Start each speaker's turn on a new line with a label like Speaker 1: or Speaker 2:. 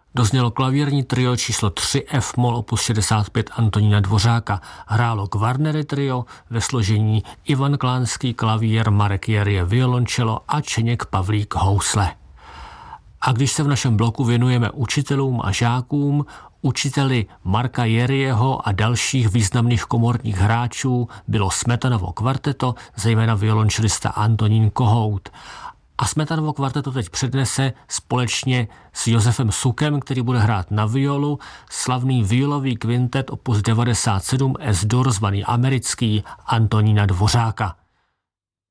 Speaker 1: Doznělo klavírní trio číslo 3 F-moll opus 65 Antonína Dvořáka. Hrálo Kvarnery trio ve složení Ivan Klánský klavír, Marek Jerie violončelo a Čeněk Pavlík housle. A když se v našem bloku věnujeme učitelům a žákům, učiteli Marka Jerieho a dalších významných komorních hráčů bylo Smetanovo kvarteto, zejména violončelista Antonín Kohout. A Smetanovo kvarteto teď přednese společně s Josefem Sukem, který bude hrát na violu, slavný violový kvintet opus 97 S-dur zvaný americký Antonína Dvořáka.